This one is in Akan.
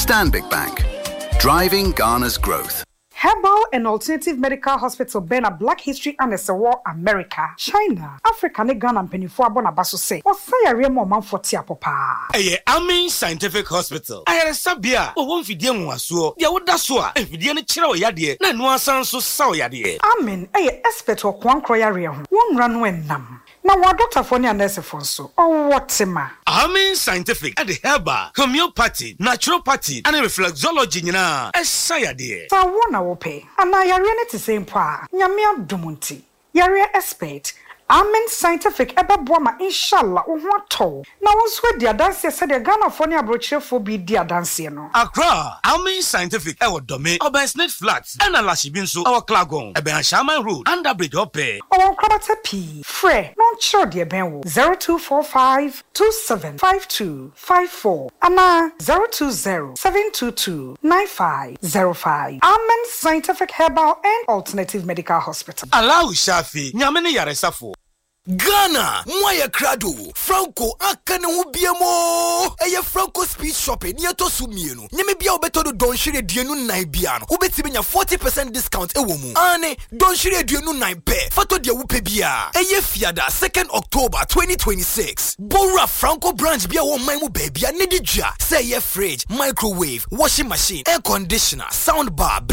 Stanbic Bank, driving Ghana's growth. Herbal and Alternative Medical Hospital Bena Black History and War America, China, Africa ne Ghana mpenifo abona baso say. Osaya remo manfoti apopa. Amin Scientific Hospital. Ayare sabia, o won fidie mu aso. Dia woda so a, fidie ne kire o yade, na no asan so sa o yade. Amen, expert o kwankro yare ho. Won ra no enam. Na wa doctor for ne nurse for so. O wotima. Amin Scientific at the herbal, homeopathy, naturopathy, and reflexology nyina. Esayade. Sa wona wo pe. Ana yare ne te same pa. Nyame adumunti. Yare expert. Amen Scientific ebeboa inshallah wo ho ato. Na wo so dia dance se de Ghana for ne abrochirefo bi dia dance no. Accra, Amin Scientific ewo dome, Obansnet Flats, and Alashibi nso ewo Klagon, Ebe Shaman Road, Underbridge Ope. O krabata P. Fre, non chiro de ben wo 0245 275254 ana 020 722 9505. Amen Scientific Herbal and Alternative Medical Hospital. Allow Shafi, nyame ne yaresafo. Ghana, Moya Crado, Franco, Akane Ubiamo, Aya Franco Speed Shopping, Nieto Sumienu, Nemibia Beto Don Shire Dienu Naibiano, Ubetibina 40% discount a woman. Ane, Don Shire Dienu Naipe, Fato dia Upebia, Aya Fiada, 2nd October 2026. Bora Franco branch Bia one Maimu baby, Nedija, say fridge, microwave, washing machine, air conditioner, sound bar.